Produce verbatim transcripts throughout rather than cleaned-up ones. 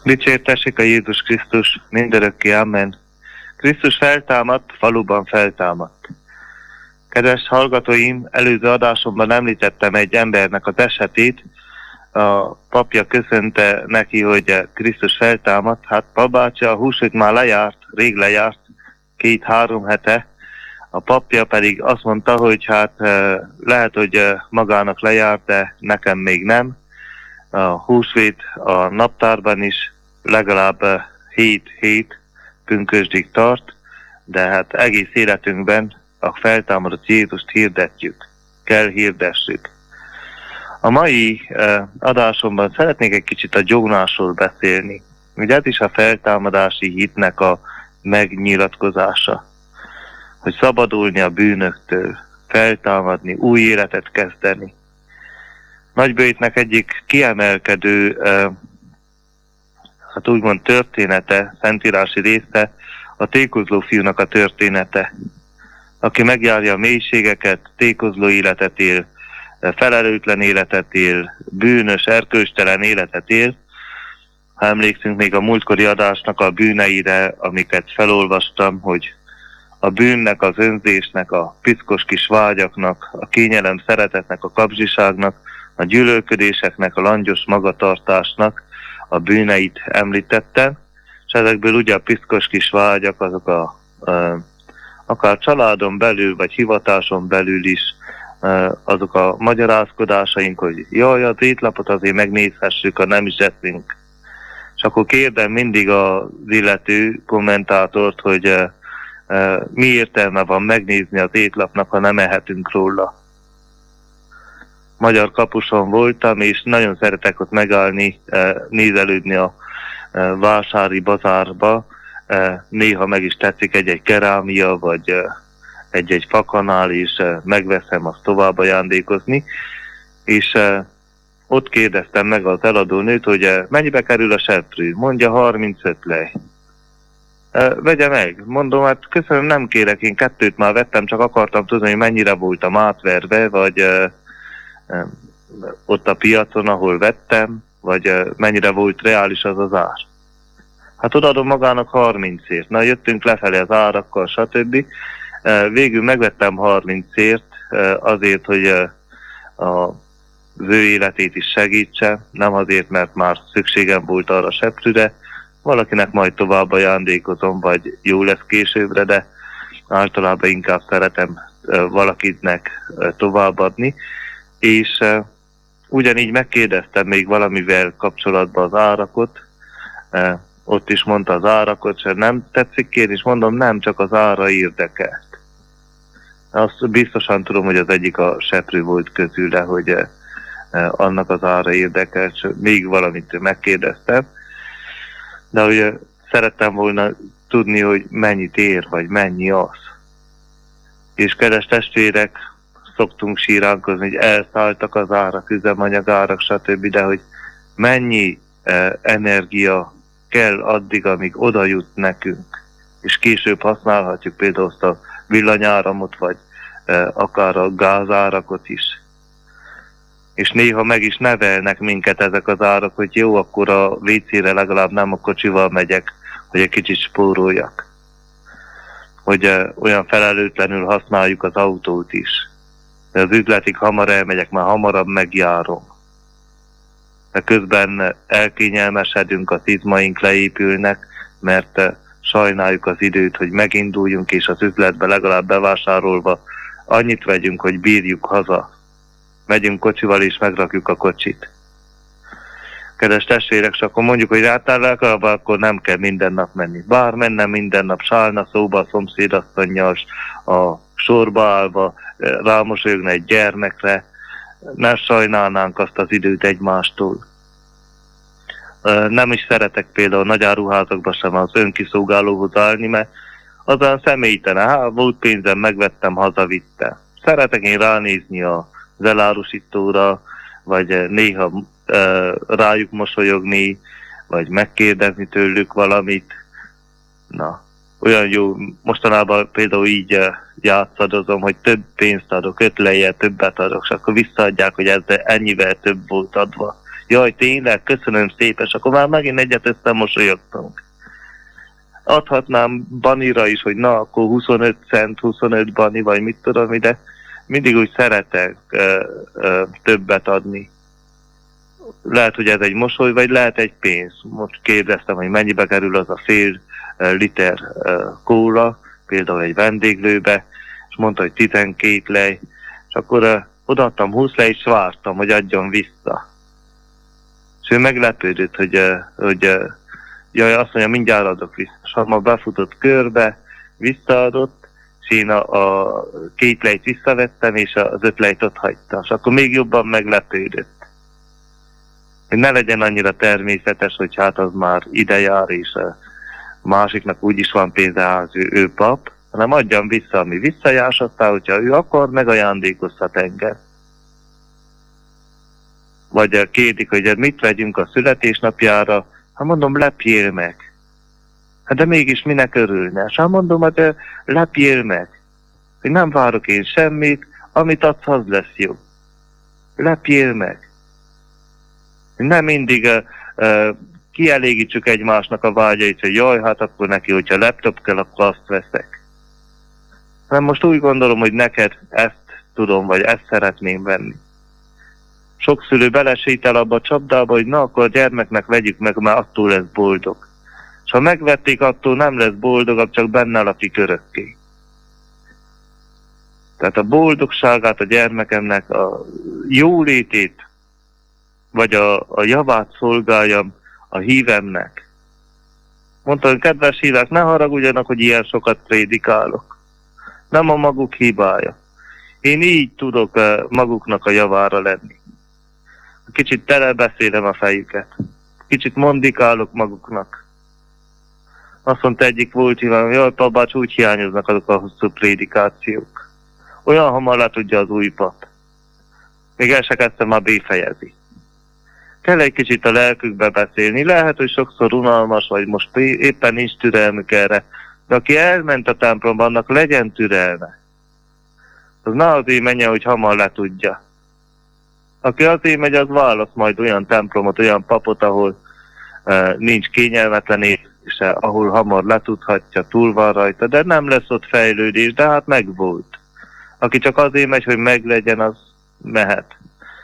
Dicsértessék a Jézus Krisztus, mindörökké, amen. Krisztus feltámadt, faluban feltámadt. Kedves hallgatóim, előző adásomban említettem egy embernek az esetét. A papja köszönte neki, hogy Krisztus feltámadt. Hát papbácsi, a húsvét már lejárt, rég lejárt, két-három hete. A papja pedig azt mondta, hogy hát lehet, hogy magának lejárt, de nekem még nem. A húsvét a naptárban is legalább hét hét pünkösdig tart, de hát egész életünkben a feltámadott Jézust hirdetjük, kell hirdessük. A mai uh, adásomban szeretnék egy kicsit a gyónásról beszélni. Ugye ez is a feltámadási hitnek a megnyilatkozása, hogy szabadulni a bűnöktől, feltámadni, új életet kezdeni. Nagybőjtnek egyik kiemelkedő, uh, hát úgymond története, szentírási része, a tékozló fiúnak a története, aki megjárja a mélységeket, tékozló életet él, felelőtlen életet él, bűnös, erkölcstelen életet él. Ha emlékszünk még a múltkori adásnak a bűneire, amiket felolvastam, hogy a bűnnek, az önzésnek, a piszkos kis vágyaknak, a kényelem szeretetnek, a kapzsiságnak, a gyűlölködéseknek, a langyos magatartásnak a bűneit említettem, és ezekből ugye a piszkos kis vágyak, azok a, a akár családon belül, vagy hivatáson belül is, azok a magyarázkodásaink, hogy jaj, az étlapot azért megnézhessük, ha nem is eszünk. És akkor kérdem mindig az illető kommentátort, hogy mi értelme van megnézni az étlapnak, ha nem ehetünk róla. Magyar Kapuson voltam, és nagyon szeretek ott megállni, nézelődni a vásári bazárba. Néha meg is tetszik egy-egy kerámia, vagy egy-egy fakanál, és megveszem azt tovább ajándékozni. És ott kérdeztem meg az eladónőt, hogy mennyibe kerül a seprű? Mondja harmincöt lej. Vegye meg. Mondom, hát köszönöm, nem kérek, én kettőt már vettem, csak akartam tudni, hogy mennyire voltam átverve, vagy ott a piacon, ahol vettem, vagy mennyire volt reális az az ár. Hát odaadom magának harmincért. Na, jöttünk lefelé az árakkal, stb. Végül megvettem harmincért azért, hogy az ő életét is segítse, nem azért, mert már szükségem volt arra a seprűre, valakinek majd tovább ajándékozom, vagy jó lesz későbbre, de általában inkább szeretem valakinek továbbadni. És ugyanígy megkérdeztem még valamivel kapcsolatban az árakot, ott is mondta az árakot, és nem tetszik kérni, és mondom, nem, csak az ára érdekelt. Azt biztosan tudom, hogy az egyik a seprű volt közüle, hogy eh, annak az ára érdekelt, és még valamit megkérdeztem, de hogy eh, szerettem volna tudni, hogy mennyit ér, vagy mennyi az. És kedves testvérek, szoktunk síránkozni, hogy elszálltak az árak, üzemanyagárak, stb., de hogy mennyi eh, energia kell addig, amíg oda jut nekünk, és később használhatjuk például azt a villanyáramot, vagy e, akár a gázárakot is. És néha meg is nevelnek minket ezek az árak, hogy jó, akkor a vécére legalább nem a kocsival megyek, hogy egy kicsit spóroljak. Hogy e, olyan felelőtlenül használjuk az autót is. De az üzletig hamar elmegyek, már hamarabb megjárom. De közben elkényelmesedünk, az izmaink leépülnek, mert sajnáljuk az időt, hogy meginduljunk, és az üzletbe legalább bevásárolva annyit vegyünk, hogy bírjuk haza. Megyünk kocsival, és megrakjuk a kocsit. Kedves testvérek, és akkor mondjuk, hogy rátállál, akkor nem kell minden nap menni. Bár menne minden nap, sálna szóba a szomszédasszonnyal, a sorba állva, rámosolyogne egy gyermekre, ne sajnálnánk azt az időt egymástól. Nem is szeretek például nagy áruházakban sem az önkiszolgálóhoz állni, mert az olyan személytelen. Hát volt pénzem, megvettem, hazavitte. Szeretek én ránézni az elárusítóra, vagy néha rájuk mosolyogni, vagy megkérdezni tőlük valamit. Na, olyan jó, mostanában például így játszadozom, hogy több pénzt adok, öt lejjel többet adok, és akkor visszaadják, hogy ez ennyivel több volt adva. jaj, tényleg, köszönöm szépen, és akkor már megint egyet összemosolyogtunk. Adhatnám banira is, hogy na, akkor huszonöt cent, huszonöt bani, vagy mit tudom, de mindig úgy szeretek ö, ö, többet adni. Lehet, hogy ez egy mosoly, vagy lehet egy pénz. Most kérdeztem, hogy mennyibe kerül az a fél uh, liter uh, kóla, például egy vendéglőbe, és mondta, hogy tizenkét lej, és akkor uh, odaadtam húsz lej, és vártam, hogy adjon vissza. És ő meglepődött, hogy, uh, hogy uh, jaj, azt mondja, mindjárt adok vissza. És ha ma befutott körbe, visszaadott, és én a, a két lejt visszavettem, és az öt lejt ott hagytam. És akkor még jobban meglepődött. Hogy ne legyen annyira természetes, hogy hát az már ide jár, és a másiknak úgyis van pénze, az ő, ő pap, hanem adjam vissza, ami visszajár, aztán, hogyha ő akar, megajándékoztat engem. Vagy kérdik, hogy mit vegyünk a születésnapjára, hát mondom, lepjél meg. Hát de mégis minek örülne? Hát mondom, hát lepjél meg. Hogy nem várok én semmit, amit adsz, az lesz jó. Lepjél meg. Nem mindig uh, uh, kielégítsük egymásnak a vágyait, hogy jaj, hát akkor neki, hogyha laptop kell, akkor azt veszek. Hanem most úgy gondolom, hogy neked ezt tudom, vagy ezt szeretném venni. Sok szülő belesétel abba a csapdába, hogy na, akkor a gyermeknek vegyük meg, mert attól lesz boldog. És ha megvették, attól nem lesz boldogabb, csak benne lakik örökké. Tehát a boldogságát a gyermekemnek, a jólétét, vagy a, a javát szolgáljam a hívemnek. Mondta, hogy kedves hívek, ne haragudjanak, hogy ilyen sokat prédikálok. Nem a maguk hibája. Én így tudok uh, maguknak a javára lenni. Kicsit telebeszélem a fejüket. Kicsit mondikálok maguknak. Azt mondta egyik volt hívem, jaj, papács, úgy hiányoznak azok a hosszú prédikációk. Olyan hamar le tudja az új pap. Még el se kezdtem, már befejezi. Kell egy kicsit a lelkükbe beszélni. Lehet, hogy sokszor unalmas, vagy most éppen nincs türelmük erre. De aki elment a templomba, annak legyen türelme. Az ne azért menjen, hogy hamar le tudja. Aki azért megy, az választ majd olyan templomot, olyan papot, ahol uh, nincs kényelmetlen érzése, ahol hamar letudhatja, túl van rajta, de nem lesz ott fejlődés, de hát megvolt. Aki csak azért megy, hogy meglegyen, az mehet.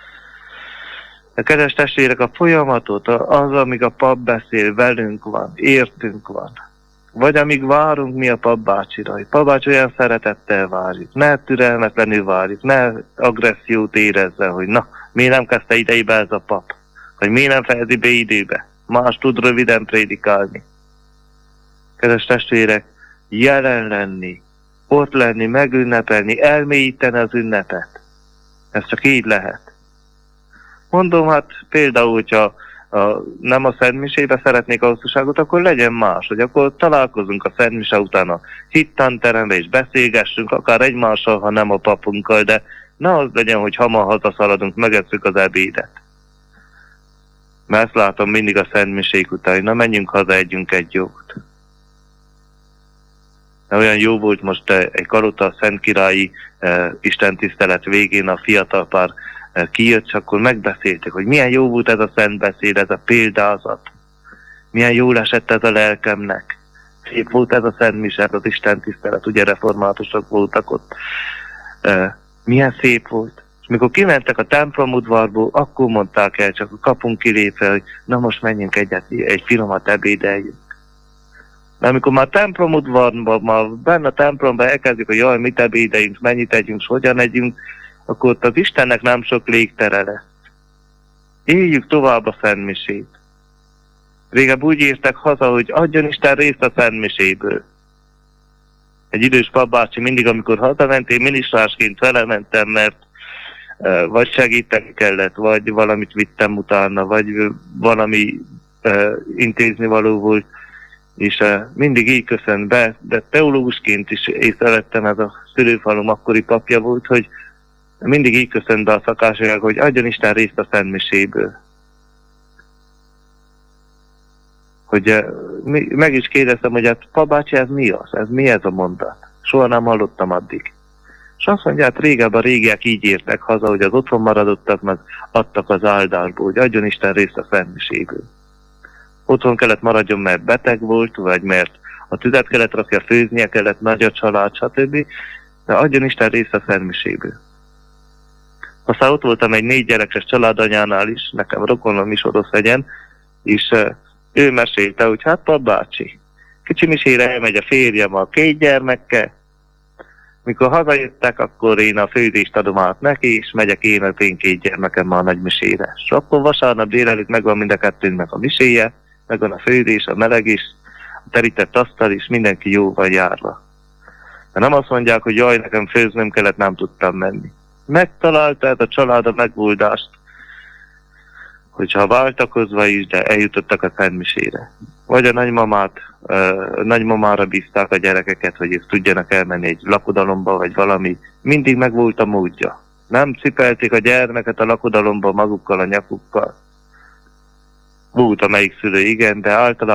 A kedves testvérek, a folyamatot, az, amíg a pap beszél, velünk van, értünk van. Vagy amíg várunk mi a pap bácsira, hogy pap bácsi olyan szeretettel várjuk, ne türelmetlenül várjuk, ne agressziót érezze, hogy na, miért nem kezdte idejébe ez a pap, hogy miért nem fejezi be időbe, más tud röviden prédikálni. Kedves testvérek, jelen lenni, ott lenni, megünnepelni, elmélyíteni az ünnepet. Ez csak így lehet. Mondom, hát például, hogyha a, nem a szentmisébe szeretnék a hosszúságot, akkor legyen más, hogy akkor találkozunk a szentmise után a hittanterembe és beszélgessünk, akár egymással, ha nem a papunkkal, de ne az legyen, hogy hamar hazaszaladunk, megesszük az ebédet. Mert ezt látom mindig a szentmisék után, hogy na menjünk haza, együnk egy jót. De olyan jó volt most egy Kalota szentkirályi eh, istentisztelet végén a fiatal pár kijött, és akkor megbeszéltek, hogy milyen jó volt ez a szentbeszéd, ez a példázat. Milyen jól esett ez a lelkemnek. Szép volt ez a szentmise, az istentisztelet, ugye reformátusok voltak ott. Uh, milyen szép volt. És mikor kimentek a templomudvarból, akkor mondták el, csak a kapunk kilépve, hogy na most menjünk egyet, egy finomat ebédeljünk. De amikor már templomudvarban, már benne a templomban elkezdjük, hogy jaj, mit ebédeljünk, mennyit együnk, hogyan együnk, akkor ott az Istennek nem sok légtere lesz. Éljük tovább a szentmisét. Régebb úgy írtak haza, hogy adjon Isten részt a szentmiséből. Egy idős papbácsi mindig, amikor hazament, én minisztrásként vele mentem, mert uh, vagy segíteni kellett, vagy valamit vittem utána, vagy valami uh, intézni való volt, és uh, mindig így köszönt be, de teológusként is észrevettem, ez a szülőfalum akkori papja volt, hogy mindig így köszönt be a szakásaiak, hogy adjon Isten részt a szentmiséből. Hogy uh, mi, meg is kérdeztem, hogy hát papbácsi, ez mi az? Ez mi ez a mondat? Soha nem hallottam addig. És azt mondja, hát régebben a régiek így értek haza, hogy az otthon maradottaknak adtak az áldásból, hogy adjon Isten részt a szentmiséből. Otthon kellett maradjon, mert beteg volt, vagy mert a tüzet kellett rakja, főznie kellett, nagy a család, stb. De adjon Isten részt a szentmiséből. Aztán ott voltam egy négy gyerekes családanyánál is, nekem rokonom is orosz legyen, és uh, ő mesélte, hogy hát pap bácsi, kicsi misére elmegy a férjem a két gyermekkel, mikor hazajöttek, akkor én a főzést adom át neki, és megyek én a én két gyermekemmel a nagy misére. És akkor vasárnap délelőtt megvan mind a kettőnknek a miséje, megvan a főzés, a meleg is, a terített asztal is, mindenki jó van járva. De nem azt mondják, hogy jaj, nekem főznöm kellett, nem tudtam menni. Megtalálta a család a megoldást, hogyha váltakozva is, de eljutottak a szentmisére. Vagy a nagymamát, uh, nagymamára bízták a gyerekeket, hogy ők tudjanak elmenni egy lakodalomba, vagy valami. Mindig meg volt a módja. Nem cipelték a gyermeket a lakodalomba magukkal, a nyakukkal. Volt amelyik szülő, igen, de általában